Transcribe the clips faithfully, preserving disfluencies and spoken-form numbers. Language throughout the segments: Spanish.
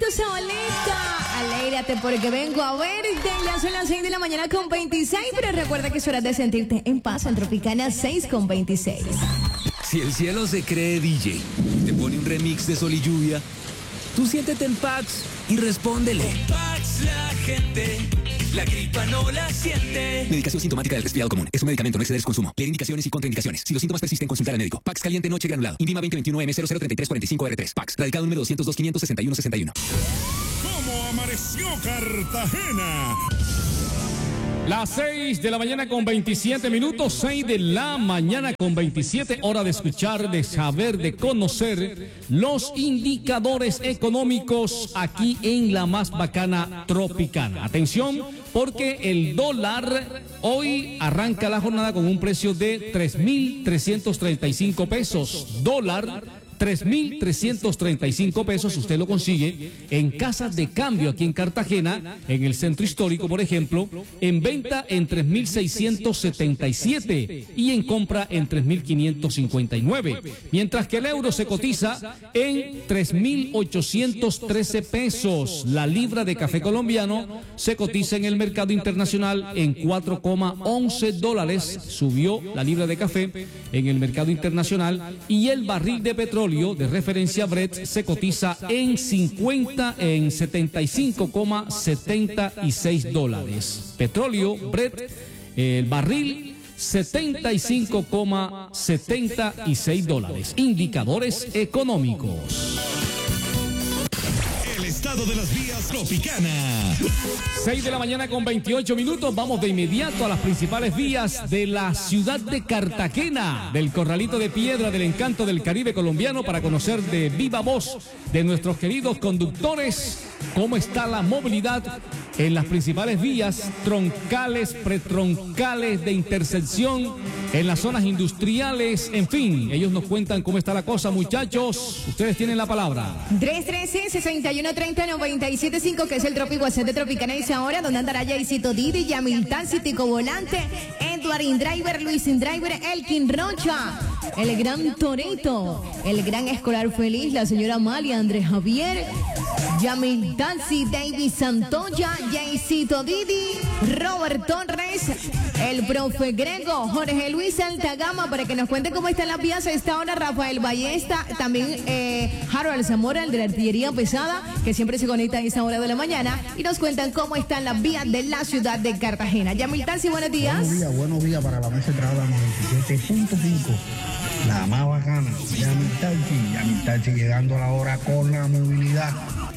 tu solita. Alégrate porque vengo a verte. Ya son las seis de la mañana con veintiséis, pero recuerda que es hora de sentirte en paz en Tropicana seis con veintiséis. Si el cielo se cree D J y te pone un remix de Sol y Lluvia, tú siéntete en Pax y respóndele. Con Pax la gente, la gripa no la siente. Medicación sintomática del resfriado común. Es un medicamento, no exceder su consumo. Leer indicaciones y contraindicaciones. Si los síntomas persisten, consultar al médico. Pax caliente noche granulado. Indima veinte veintiuno M cero cero treinta y tres cuarenta y cinco R tres. Pax. Radicado número doscientos dos quinientos sesenta y uno sesenta y uno. ¿Cómo amaneció Cartagena? Las seis de la mañana con veintisiete minutos, seis de la mañana con veintisiete, hora de escuchar, de saber, de conocer los indicadores económicos aquí en la más bacana Tropicana. Atención, porque el dólar hoy arranca la jornada con un precio de tres mil trescientos treinta y cinco pesos. Dólar tres mil trescientos treinta y cinco pesos, usted lo consigue en casas de cambio aquí en Cartagena, en el centro histórico, por ejemplo, en venta en tres mil seiscientos setenta y siete y en compra en tres mil quinientos cincuenta y nueve, mientras que el euro se cotiza en tres mil ochocientos trece pesos. La libra de café colombiano se cotiza en el mercado internacional en cuatro coma once dólares, subió la libra de café en el mercado internacional, y el barril de petróleo de referencia Brent se cotiza en cincuenta en setenta y cinco coma setenta y seis dólares. Petróleo Brent, el barril setenta y cinco coma setenta y seis dólares. Indicadores económicos. El estado de las vías Tropicana. seis de la mañana con veintiocho minutos. Vamos de inmediato a las principales vías de la ciudad de Cartagena, del Corralito de Piedra, del encanto del Caribe colombiano, para conocer de viva voz de nuestros queridos conductores cómo está la movilidad en las principales vías troncales, pretroncales, de intersección, en las zonas industriales, en fin. Ellos nos cuentan cómo está la cosa, muchachos. Ustedes tienen la palabra. tres uno tres, seis uno tres cero, nueve siete cinco, que es el Tropic WhatsApp de Tropicana. Y ahora, donde andará Jaycito Didi, Yamil Taxi, Tico Volante, Edward Indriver, Luis Indriver, Elkin Rocha, el gran Torito, el gran Escolar Feliz, la señora Amalia, Andrés Javier, Yamil Taxi, David Santoya, Jaycito Didi, Robert Torres, el profe Grego, Jorge Luis Altagama, para que nos cuente cómo están las vías a esta hora. Rafael Ballesta, también eh, Harold Zamora, el de la artillería pesada, que siempre se conecta a esa hora de la mañana, y nos cuentan cómo están las vías de la ciudad de Cartagena. Yamil Taxi, buenos días. Buenos días, buenos días para la mesa de trabajo noventa y siete punto cinco. La más bacana, Yamil Taxi, Yamil Taxi llegando a la hora con la movilidad.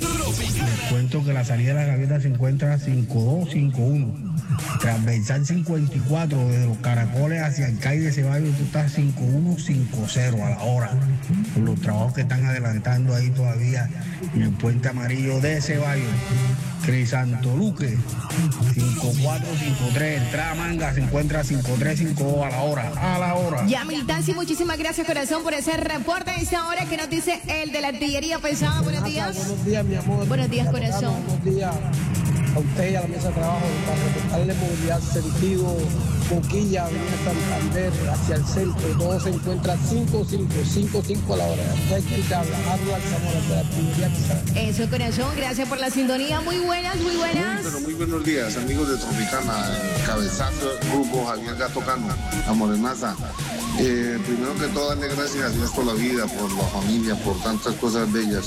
Les cuento que la salida de la gaviota se encuentra cinco dos cinco uno. Transversal cincuenta y cuatro, desde los Caracoles hacia el Calle de Ceballos, tú estás cinco uno cinco cero a la hora. Por los trabajos que están adelantando ahí todavía en el puente amarillo de Ceballos. Crisanto Luque, cinco cuatro cinco tres, entrada Manga, se encuentra cinco tres cinco dos a la hora, a la hora. Yamil Taxi, muchísimas gracias, corazón, por ese reporte a esta hora que nos dice el de la artillería pesada. Buenos días. Buenos días, mi amor. Buenos días, corazón. Buenos días a usted y a la mesa de trabajo para reportarle movilidad sentido Boquilla, Avenida Santander, hacia el centro. Todo se encuentra cinco cinco, cinco cinco a la hora. Ya hay que hablar, habla Zamora de la artillería pesada. Eso, corazón, gracias por la sintonía. Muy buenas, muy buenas. Muy, pero muy buenos días, amigos de Tropicana, encabezando el grupo Javier Gato Cano, la Morenaza. Eh, primero que todo, darle gracias a Dios por la vida, por la familia, por tantas cosas bellas.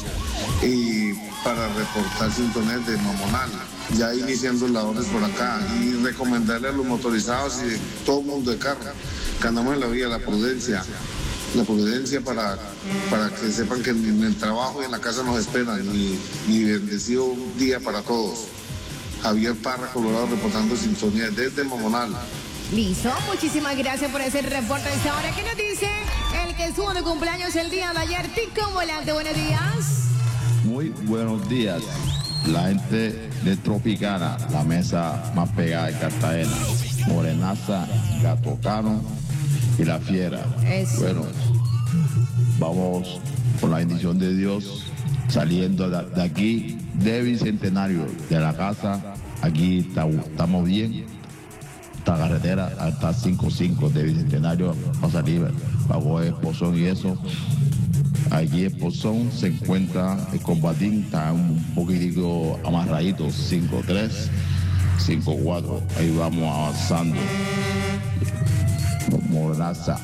Y para reportar sintonía de Mamonal, ya iniciando labores por acá, y recomendarle a los motorizados y todo el mundo de carro que andamos en la vía, la prudencia. La prudencia para, para que sepan que en el trabajo y en la casa nos esperan, y, y bendecido día para todos. Javier Parra, Colorado, reportando sintonía desde Mamonal. Listo, muchísimas gracias por ese reporte a esta hora. ¿Qué nos dice el que estuvo de cumpleaños el día de ayer? Tico Volante, buenos días. Muy buenos días, la gente de Tropicana, la mesa más pegada de Cartagena, Morenaza, Gato Cano y La Fiera. Eso. Bueno, vamos con la bendición de Dios saliendo de, de aquí de Bicentenario, de la casa. Aquí está, estamos bien. Esta carretera hasta cinco cinco de Bicentenario va a salir bajo Esposón y eso. Allí en Pozón se encuentra el combatín, está un poquito rayito cinco tres, cinco cuatro. Ahí vamos avanzando. Morenaza.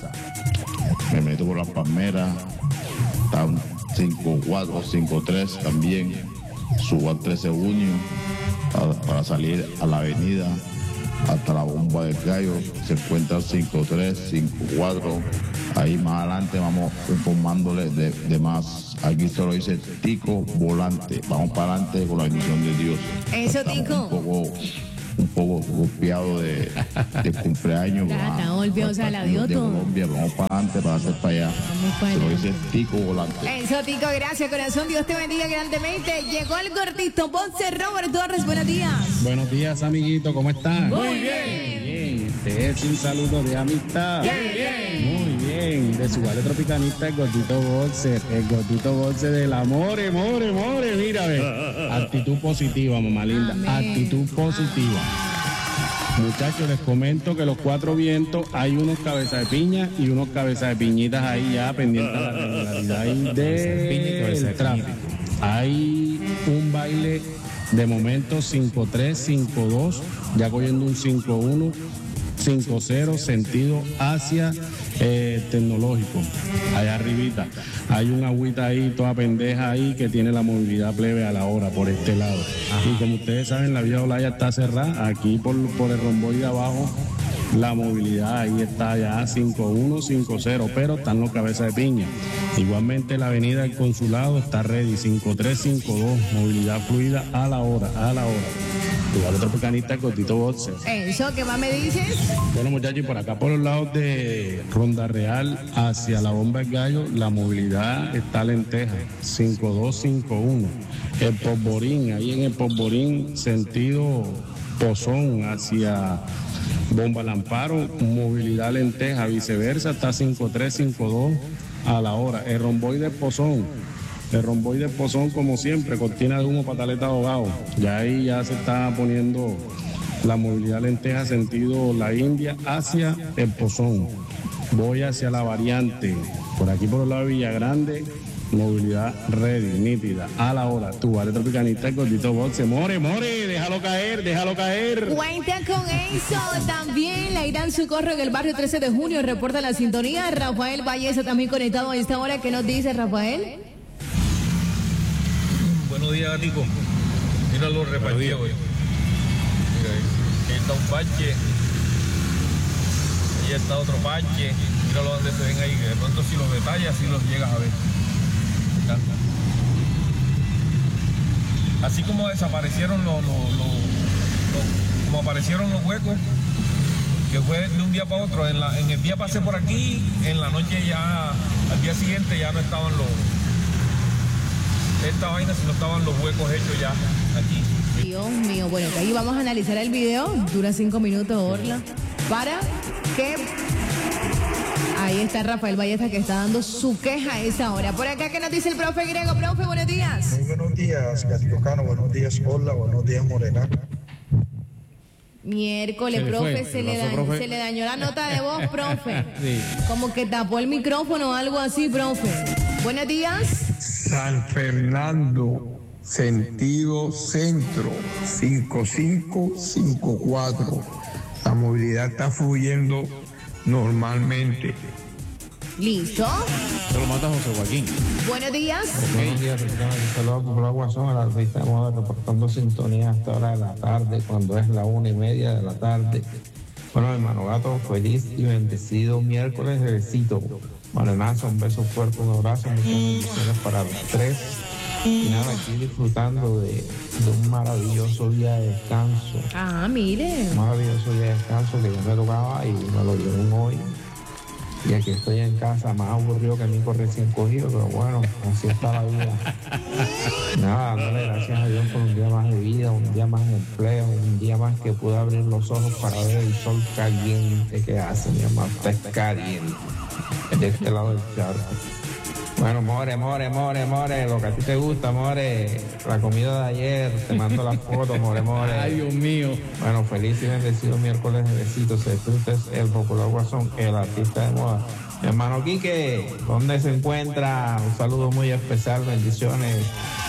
Me meto por las palmeras. Están cinco cuatro, cinco tres también. Subo al trece de junio para, para salir a la avenida hasta la bomba del gallo. Se encuentra cinco tres, cinco cuatro. Ahí más adelante vamos informándole de, de más. Aquí se lo dice Tico Volante. Vamos para adelante con la bendición de Dios. Eso, Estamos Tico. Un poco, un poco golpeado de, de cumpleaños. Ya, está golpeado, o sea, la dio de todo. Colombia, vamos para adelante para hacer para allá. Vamos para Se lo allá. dice Tico Volante. Eso, Tico, gracias, corazón. Dios te bendiga grandemente. Llegó el gordito Ponce Robert Torres. Buenos días. Buenos días, amiguito, ¿cómo están? Muy bien. Bien, este es un saludo de amistad. Muy bien, de su vale tropicanista, el gordito Boxer, el gordito Boxer del amor, more, more, mira, ve. Actitud positiva, mamá linda, Amén. actitud positiva. Muchachos, les comento que los cuatro vientos hay unos cabezas de piña y unos cabezas de piñitas ahí ya pendientes a la regularidad ahí del tráfico. Hay un baile de momento cinco tres, cinco dos, ya cogiendo un cinco uno, cinco cero, sentido hacia eh, tecnológico, allá arribita. Hay una agüita ahí, toda pendeja ahí, que tiene la movilidad plebe a la hora por este lado. Ajá. Y como ustedes saben, la vía Olaya está cerrada. Aquí por, por el romboide abajo, la movilidad ahí está ya cinco uno, cinco cero, pero están los cabezas de piña. Igualmente la avenida del Consulado está ready, cinco tres, cinco dos, movilidad fluida a la hora, a la hora. Igual otro pecanista, el gordito Boxer. Eso, ¿qué más me dices? Bueno, muchachos, y por acá por los lados de Ronda Real hacia la Bomba del Gallo, la movilidad está lenteja, cinco dos, cinco uno. El Polvorín, ahí en el Polvorín, sentido Pozón hacia Bomba al Amparo, movilidad lenteja, viceversa, está cinco tres, cinco dos a la hora. El romboide Pozón. El romboide Pozón, como siempre, cortina de humo, pataleta ahogado. Ya ahí ya se está poniendo la movilidad lenteja sentido la India hacia el Pozón. Voy hacia la variante. Por aquí por el lado de Villagrande, movilidad ready, nítida, a la hora. Tu vale tropicanista, el gordito Boxe. More, more, déjalo caer, déjalo caer. Cuenta con eso. También la Irán Socorro en el barrio trece de junio reporta la sintonía. Rafael Valleza también conectado a esta hora. ¿Qué nos dice, Rafael? Buenos días, Tico. Mira los repartidos, güey. Mira ahí. Ahí está un parche. Ahí está otro parche. Míralo donde se ven ahí. Que de pronto si los detallas, si los llegas a ver. ¿Ya? Así como desaparecieron los, los, los, los, como aparecieron los huecos, que fue de un día para otro. En, la, en el día pasé por aquí, en la noche ya, al día siguiente ya no estaban los... esta vaina, si no estaban los huecos hechos ya aquí. Dios mío, bueno, ahí vamos a analizar el video, dura cinco minutos, Orla, para que... Ahí está Rafael Valleza que está dando su queja a esa hora. Por acá, ¿qué nos dice el profe Grego? Profe, buenos días. Muy buenos días, Gaticocano, buenos días, Orla, buenos días, Morena. Miércoles, Se le profe, fue. se le, pasó, da- profe? se le dañó la nota de voz, profe. Sí. Como que tapó el micrófono o algo así, profe. Buenos días. San Fernando, sentido centro, cinco cinco cinco cuatro. La movilidad está fluyendo normalmente. ¿Listo? Se lo mata José Joaquín. Buenos días. Buenos días, saludos por la Guasón, a la revista de moda, reportando sintonía hasta hora de la tarde, cuando es la una y media de la tarde. Bueno, hermano Gato, feliz y bendecido miércoles de besito. Morenazo, un beso fuerte, un abrazo, muchas bendiciones para los tres. Y nada, aquí disfrutando de, de un maravilloso día de descanso. Ah, mire. Un maravilloso día de descanso que ya me tocaba y me lo dieron hoy. Y aquí estoy en casa, más aburrido que Nico recién cogido, pero bueno, así está la vida. Nada, dándole gracias a Dios por un día más de vida, un día más de empleo, un día más que pude abrir los ojos para ver el sol caliente que hace, mi hermano, está caliente, de este lado del charco. Bueno, more, more, more, more, lo que a ti te gusta, more, la comida de ayer, te mando las fotos, more, more. Ay, Dios mío. Bueno, feliz y bendecido miércoles de besitos. Este es el popular Guasón, el artista de moda. Mi hermano Quique, ¿dónde se encuentra? Un saludo muy especial, bendiciones.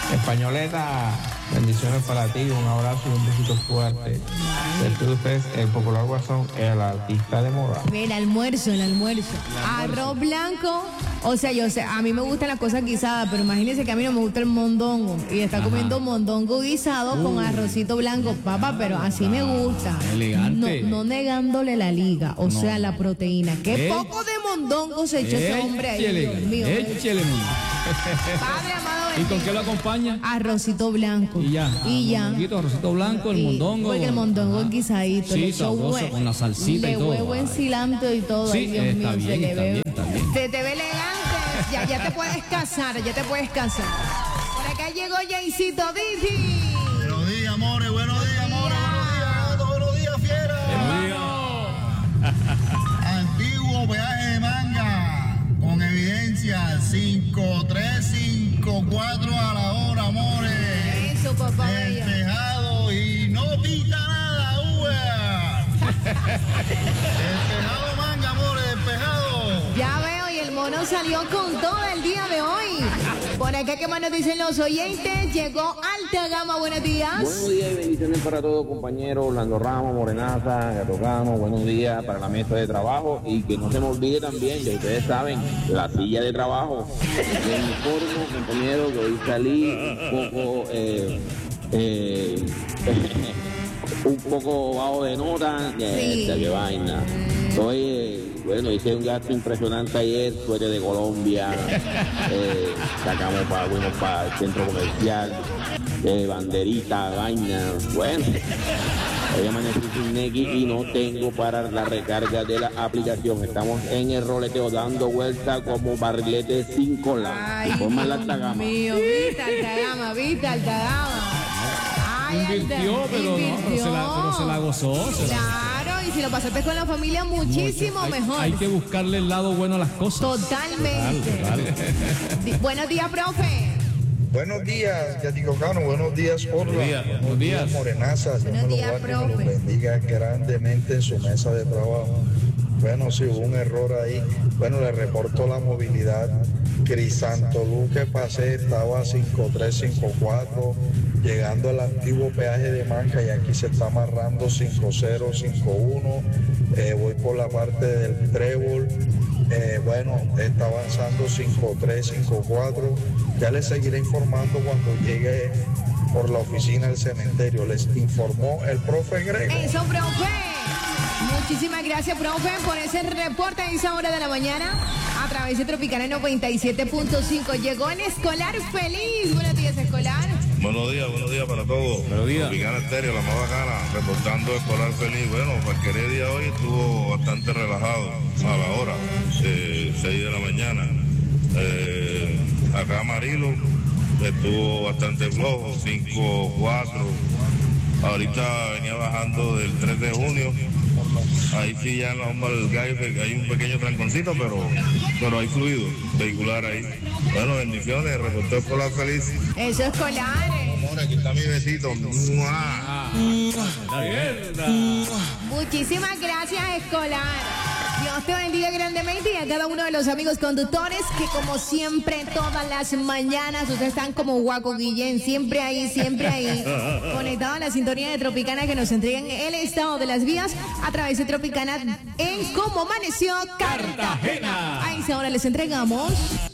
Españoleta, bendiciones para ti, un abrazo y un besito fuerte. Este de ustedes, el popular guasón, el artista de moda. El almuerzo, el almuerzo. Arroz blanco. O sea, yo sé, a mí me gustan las cosas guisadas, pero imagínense que a mí no me gusta el mondongo. Y está Ajá. comiendo mondongo guisado uh. con arrocito blanco, papá, pero así ah, me gusta. Elegante. No, no negándole la liga, o no. sea, la proteína. Qué eh. poco de mondongo se echó ese hombre ahí, Dios mío. Échele, Padre amado. ¿Y con qué lo acompaña? Arrocito blanco. Y ya. Y ya. Un poquito, arrocito blanco, el mondongo. Porque el mondongo es guisadito. Sí, sabroso, con la salsita y todo. De huevo en cilantro y todo. Sí, Ay, Dios está mío, bien, se le está ve. bien, está bien. Se te ve elegante. Ya, ya te puedes casar, ya te puedes casar. Por acá llegó Jaycito Didi. Buenos días, amores, buenos días, amores, buenos días, buenos días, fiera. Antiguo peaje de Manga, con evidencia cinco tres cinco cuatro a la hora, amores. Eso, papá. Despejado y no pita nada, uva. Despejado Manga, amores, despejado. Ya veo, y el mono salió con todo el día de hoy. Por acá, ¿qué más nos dicen los oyentes? Llegó Alta Gama, buenos días. Buenos días y bendiciones para todos, compañeros. Orlando Ramos, Morenaza, Gato Ramos, buenos días para la mesa de trabajo. Y que no se me olvide también, ya ustedes saben, la silla de trabajo. Les informo, compañero, que hoy salí un poco, eh, eh, un poco bajo de nota. Sí. Esta, qué vaina. Soy... Eh, Bueno, hice un gasto impresionante ayer, suerte de Colombia, eh, sacamos para, fuimos para el centro comercial, eh, banderita, vaina, bueno, hoy amanecí sin Nequi y no tengo para la recarga de la aplicación, estamos en el roleteo dando vuelta como barrilete sin cola. Ay, Ponme la Alta Gama. mío, viste Alta Gama, viste Alta Gama. Ay, invirtió, Alta, pero, invirtió. No, pero, se la, pero se la gozó. Se claro, la... y si lo pasaste con la familia, muchísimo Mucho, mejor. Hay, hay que buscarle el lado bueno a las cosas. Totalmente. Total, total. Buenos días, profe. Buenos días, Yatico Cano. Buenos días, Orla. Buenos días. Buenos días, Morenaza. Buenos días, profe. Que los bendiga grandemente en su mesa de trabajo. Bueno, sí, hubo un error ahí. Bueno, le reportó la movilidad. Crisanto Luque pasé, estaba a cinco tres cinco cuatro, llegando al antiguo peaje de Manga y aquí se está amarrando cinco cero cinco uno. Eh, voy por la parte del Trébol. Eh, bueno, está avanzando cinco tres cinco cuatro. Ya les seguiré informando cuando llegue por la oficina del cementerio. Les informó el profe Grego. Eso, profe. Muchísimas gracias, profe, por ese reporte a esa hora de la mañana a través de Tropicana noventa y siete punto cinco. Llegó en Escolar Feliz. Buenos días, Escolar. Buenos días, buenos días para todos. Buenos días. Tropicana Estéreo, la más bacana, reportando Escolar Feliz. Bueno, cualquier día hoy estuvo bastante relajado a la hora, eh, seis de la mañana. Eh, acá Marilo estuvo bastante flojo, cinco cuatro. Ahorita venía bajando del tres de junio. Ahí sí ya en la bomba del gallo hay un pequeño tranconcito, pero, pero hay fluido vehicular ahí. Bueno, bendiciones, reportó Escolar Feliz. Eso es Escolar. Amor, aquí está mi besito. Ah, Muchísimas gracias, Escolar. Dios te bendiga grandemente y a cada uno de los amigos conductores que como siempre todas las mañanas ustedes están como Guaco Guillén, siempre ahí, siempre ahí, conectados a la sintonía de Tropicana que nos entregan el estado de las vías a través de Tropicana en Cómo Amaneció Cartagena. A esa hora les entregamos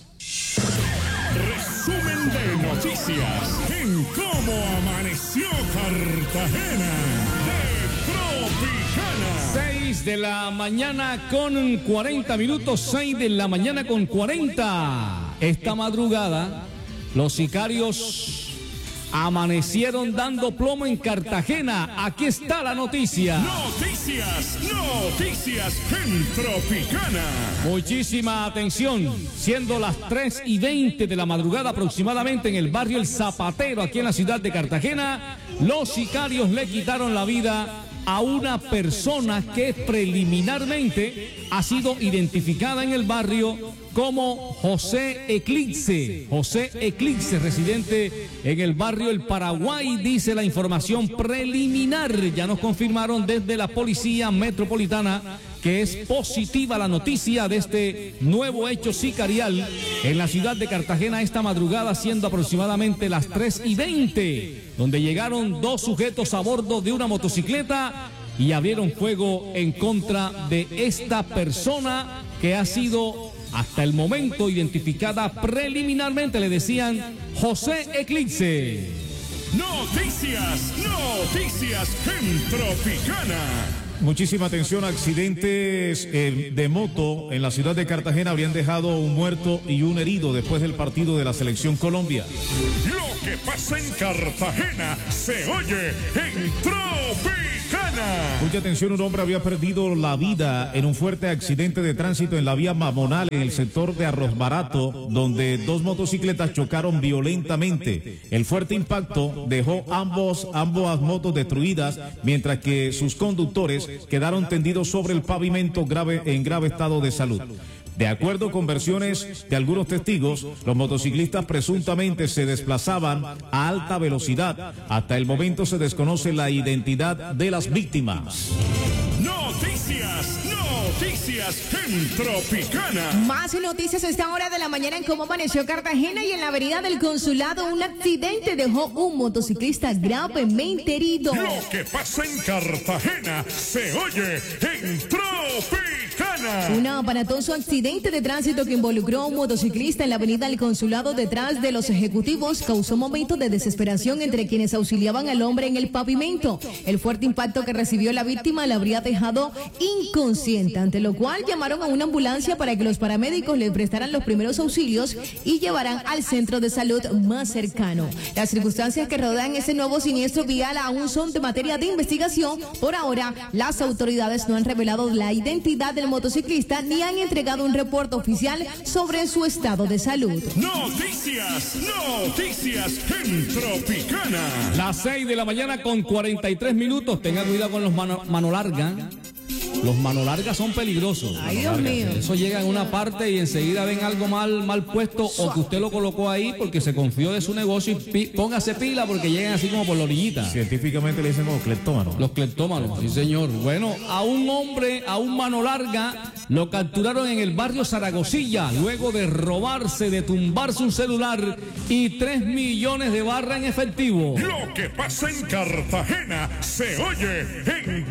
resumen de noticias en Cómo Amaneció Cartagena de Tropicana. seis de la mañana con cuarenta minutos, seis de la mañana con cuarenta. Esta madrugada, los sicarios amanecieron dando plomo en Cartagena. Aquí está la noticia. Noticias, noticias en Tropicana. Muchísima atención, siendo las tres y veinte de la madrugada aproximadamente en el barrio El Zapatero, aquí en la ciudad de Cartagena, los sicarios le quitaron la vida a una persona que preliminarmente ha sido identificada en el barrio como José Eclipse. José Eclipse, residente en el barrio El Paraguay, dice la información preliminar. Ya nos confirmaron desde la Policía Metropolitana que es positiva la noticia de este nuevo hecho sicarial en la ciudad de Cartagena esta madrugada, siendo aproximadamente las tres y veinte, donde llegaron dos sujetos a bordo de una motocicleta y abrieron fuego en contra de esta persona que ha sido hasta el momento identificada preliminarmente, le decían José Eclipse. Noticias, noticias en Tropicana. Muchísima atención, accidentes eh, de moto en la ciudad de Cartagena habrían dejado un muerto y un herido después del partido de la Selección Colombia. Lo que pasa en Cartagena se oye en Tropicana. Mucha atención, un hombre había perdido la vida en un fuerte accidente de tránsito en la vía Mamonal en el sector de Arroz Barato, donde dos motocicletas chocaron violentamente. El fuerte impacto dejó ambos, ambas motos destruidas, mientras que sus conductores quedaron tendidos sobre el pavimento grave, en grave estado de salud. De acuerdo con versiones de algunos testigos, los motociclistas presuntamente se desplazaban a alta velocidad. Hasta el momento se desconoce la identidad de las víctimas. Noticias, noticias en Tropicana. Más noticias a esta hora de la mañana en cómo amaneció Cartagena y en la avenida del Consulado. Un accidente dejó un motociclista gravemente herido. Lo que pasa en Cartagena se oye en Tropicana. Un aparatoso accidente de tránsito que involucró a un motociclista en la avenida del Consulado detrás de los ejecutivos causó momentos de desesperación entre quienes auxiliaban al hombre en el pavimento. El fuerte impacto que recibió la víctima le habría dejado inconsciente, ante lo cual llamaron a una ambulancia para que los paramédicos le prestaran los primeros auxilios y llevaran al centro de salud más cercano. Las circunstancias que rodean ese nuevo siniestro vial aún son de materia de investigación. Por ahora, las autoridades no han revelado la identidad del motociclista ni han entregado un reporte oficial sobre su estado de salud. Noticias, noticias en Tropicana. Las seis de la mañana con cuarenta y tres minutos. Tenga cuidado con los mano, mano larga. Los mano largas son peligrosos. Ay, Dios mío. Eso llega en una parte y enseguida ven algo mal, mal puesto o que usted lo colocó ahí porque se confió de su negocio y pi póngase pila porque llegan así como por la orillita. Científicamente le dicen como cleptómanos. Los cleptómanos, sí señor. Bueno, a un hombre, a un mano larga, lo capturaron en el barrio Zaragozilla luego de robarse, de tumbarse un celular y tres millones de barra en efectivo. Lo que pasa en Cartagena se oye en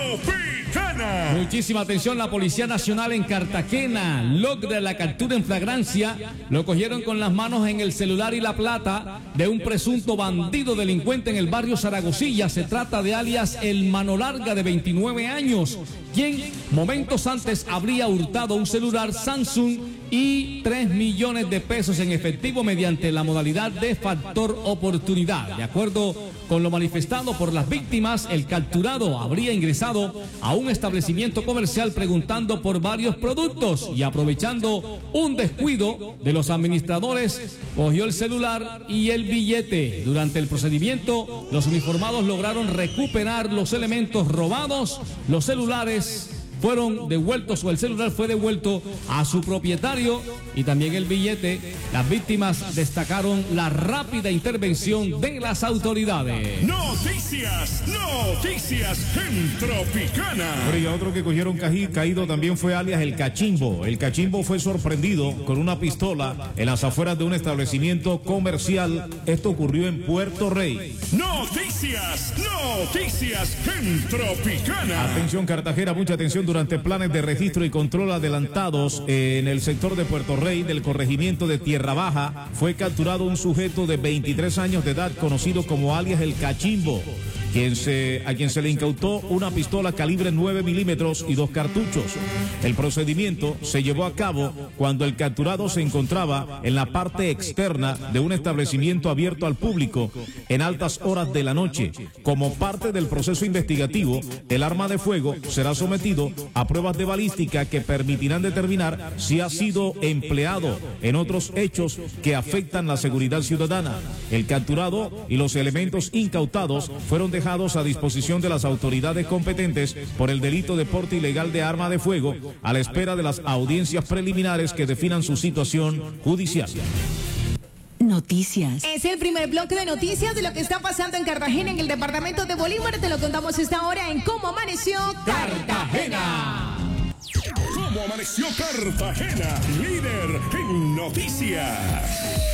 Tropicana. Muchísima atención, la Policía Nacional en Cartagena logra la captura en flagrancia. Lo cogieron con las manos en el celular y la plata de un presunto bandido delincuente en el barrio Zaragozilla. Se trata de alias El Mano Larga, de veintinueve años, quien momentos antes habría hurtado un celular Samsung y tres millones de pesos en efectivo mediante la modalidad de factor oportunidad. De acuerdo con lo manifestado por las víctimas, el capturado habría ingresado a un establecimiento comercial preguntando por varios productos y, aprovechando un descuido de los administradores, cogió el celular y el billete. Durante el procedimiento, los uniformados lograron recuperar los elementos robados. Los celulares fueron devueltos o el celular fue devuelto a su propietario y también el billete. Las víctimas destacaron la rápida intervención de las autoridades. Noticias, noticias en Tropicana. Pero y otro que cogieron caí, caído también fue alias El Cachimbo. El Cachimbo fue sorprendido con una pistola en las afueras de un establecimiento comercial. Esto ocurrió en Puerto Rey. Noticias, noticias en Tropicana. Atención Cartagena, mucha atención. Durante planes de registro y control adelantados en el sector de Puerto Rey del corregimiento de Tierra Baja, fue capturado un sujeto de veintitrés años de edad conocido como alias El Cachimbo, quien se, a quien se le incautó una pistola calibre nueve milímetros y dos cartuchos. El procedimiento se llevó a cabo cuando el capturado se encontraba en la parte externa de un establecimiento abierto al público en altas horas de la noche. Como parte del proceso investigativo, el arma de fuego será sometido a pruebas de balística que permitirán determinar si ha sido empleado en otros hechos que afectan la seguridad ciudadana. El capturado y los elementos incautados fueron dejados a disposición de las autoridades competentes por el delito de porte ilegal de arma de fuego, a la espera de las audiencias preliminares que definan su situación judicial. Noticias. Es el primer bloque de noticias de lo que está pasando en Cartagena, en el departamento de Bolívar. Te lo contamos esta hora en Cómo Amaneció Cartagena. cómo amaneció Cartagena, líder en noticias.